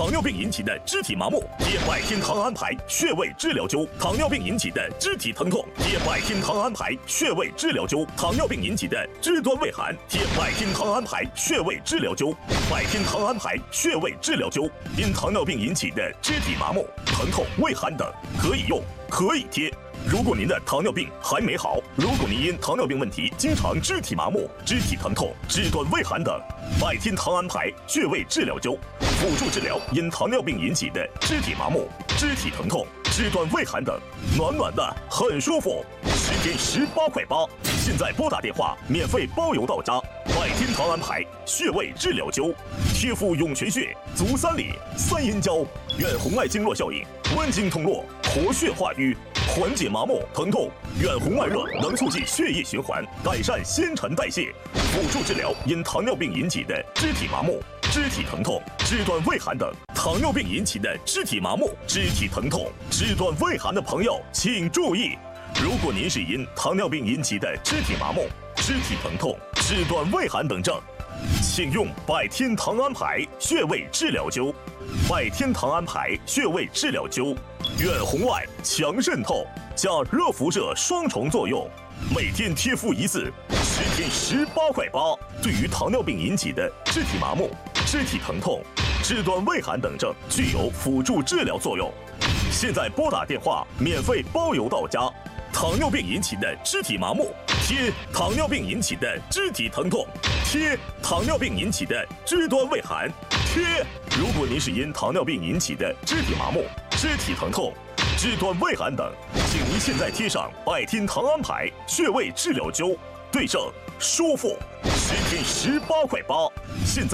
糖尿病引起的肢体麻木，贴百天糖安牌穴位治疗灸；糖尿病引起的肢体疼痛，贴百天糖安牌穴位治疗灸；糖尿病引起的肢端畏寒，贴百天糖安牌穴位治疗灸。百天糖安牌穴位治疗灸，因糖尿病引起的肢体麻木、疼痛、畏寒等，可以用，可以贴。如果您的糖尿病还没好，如果您因糖尿病问题经常肢体麻木、肢体疼痛、肢端畏寒等，百天糖安牌穴位治疗灸辅助治疗因糖尿病引起的肢体麻木、肢体疼痛、肢端畏寒等，暖暖的很舒服，10天18块8。现在拨打电话免费包邮到家。百天糖安牌穴位治疗灸，贴敷涌泉穴、足三里、三阴交，远红外经络效应，温经通络，活血化瘀，缓解麻木疼痛。远红外热能促进血液循环，改善新陈代谢，辅助治疗因糖尿病引起的肢体麻木、肢体疼痛、肢端畏寒等。糖尿病引起的肢体麻木、肢体疼痛、肢端畏寒的朋友，请注意。如果您是因糖尿病引起的肢体麻木、肢体疼痛、肢端畏寒等症，请用百天糖安牌穴位治疗灸。百天糖安牌穴位治疗灸，远红外、强渗透加热辐射双重作用，每天贴敷一次，10天18块8。对于糖尿病引起的肢体麻木、肢体疼痛、肢端畏寒等症，具有辅助治疗作用。现在拨打电话免费包邮到家。糖尿病引起的肢体麻木，贴糖尿病引起的肢体疼痛，贴糖尿病引起的肢端畏寒，贴。如果您是因糖尿病引起的肢体麻木、肢体疼痛、肢端畏寒等，请您现在贴上百天糖安牌穴位治疗灸，对症舒服，10天18块8。现在